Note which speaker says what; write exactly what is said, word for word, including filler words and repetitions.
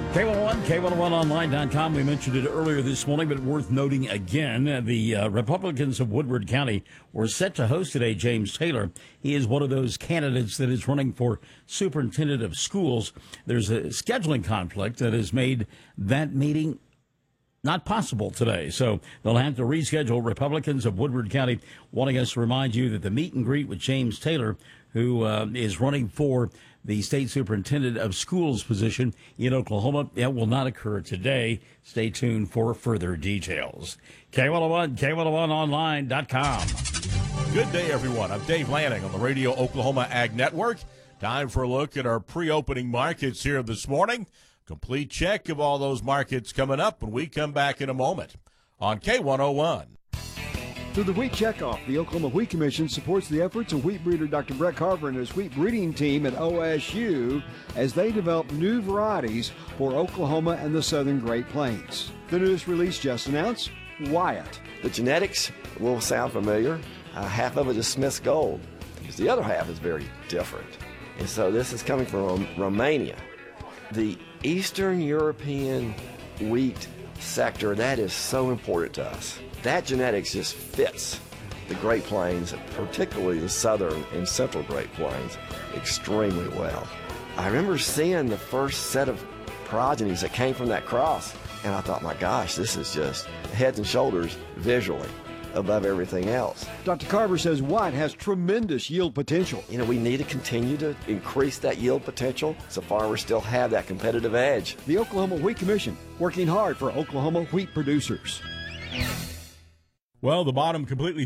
Speaker 1: K one oh one, K one oh one online dot com. We mentioned it earlier this morning, but worth noting again, the uh, Republicans of Woodward County were set to host today James Taylor. He is one of those candidates that is running for superintendent of schools. There's a scheduling conflict that has made that meeting not possible today. So they'll have to reschedule. Republicans of Woodward County wanting us to remind you that the meet and greet with James Taylor, who uh, is running for the state superintendent of schools position in Oklahoma, it will not occur today. Stay tuned for further details. K one oh one, K one oh one online dot com.
Speaker 2: Good day, everyone. I'm Dave Lanning on the Radio Oklahoma Ag Network. Time for a look at our pre-opening markets here this morning. Complete check of all those markets coming up when we come back in a moment on K one oh one.
Speaker 3: Through the Wheat Checkoff, the Oklahoma Wheat Commission supports the efforts of wheat breeder Doctor Brett Carver and his wheat breeding team at O S U as they develop new varieties for Oklahoma and the southern Great Plains. The newest release just announced, Wyatt.
Speaker 4: The genetics will sound familiar. Uh, half of it is Smith's Gold, because the other half is very different. And so this is coming from Romania. The Eastern European wheat sector, that is so important to us. That genetics just fits the Great Plains, particularly the southern and central Great Plains, extremely well. I remember seeing the first set of progenies that came from that cross, and I thought, my gosh, this is just heads and shoulders visually above everything else.
Speaker 3: Doctor Carver says Wyatt has tremendous yield potential.
Speaker 4: You know, we need to continue to increase that yield potential so farmers still have that competitive edge.
Speaker 3: The Oklahoma Wheat Commission, working hard for Oklahoma wheat producers.
Speaker 2: Well, the bottom completely